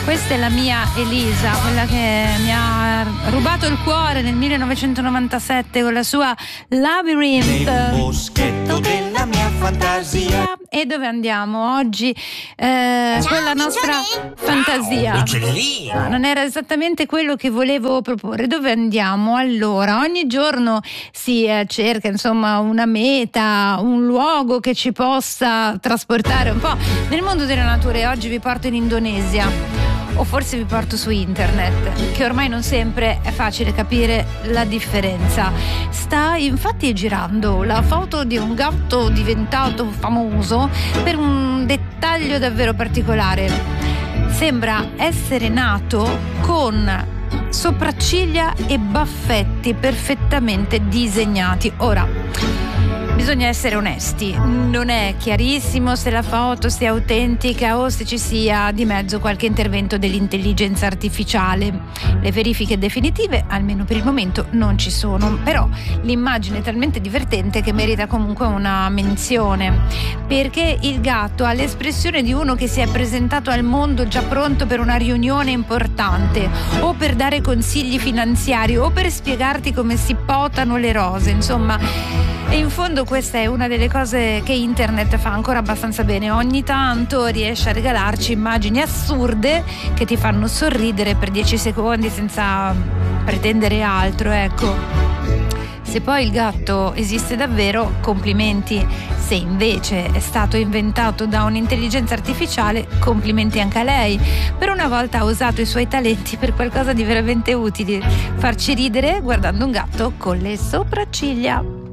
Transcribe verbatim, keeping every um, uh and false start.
Questa è la mia Elisa, quella che mi ha rubato il cuore nel millenovecentonovantasette con la sua Labyrinth. Nel boschetto della mia fantasia. E dove andiamo oggi eh, con la nostra fantasia? Uccellino. Non era esattamente quello che volevo proporre. Dove andiamo? Allora, ogni giorno si eh, cerca insomma una meta, un luogo che ci possa trasportare un po' nel mondo della natura, e oggi vi porto in Indonesia. O forse vi porto su internet, che ormai non sempre è facile capire la differenza. Sta infatti girando la foto di un gatto diventato famoso per un dettaglio davvero particolare. Sembra essere nato con sopracciglia e baffetti perfettamente disegnati. Ora, bisogna essere onesti, non è chiarissimo se la foto sia autentica o se ci sia di mezzo qualche intervento dell'intelligenza artificiale. Le verifiche definitive, almeno per il momento, non ci sono, però l'immagine è talmente divertente che merita comunque una menzione, perché il gatto ha l'espressione di uno che si è presentato al mondo già pronto per una riunione importante, o per dare consigli finanziari, o per spiegarti come si potano le rose, insomma. E in fondo questa è una delle cose che internet fa ancora abbastanza bene. Ogni tanto riesce a regalarci immagini assurde che ti fanno sorridere per dieci secondi senza pretendere altro, ecco. Se poi il gatto esiste davvero, complimenti. Se invece è stato inventato da un'intelligenza artificiale, complimenti anche a lei. Per una volta ha usato i suoi talenti per qualcosa di veramente utile: farci ridere guardando un gatto con le sopracciglia.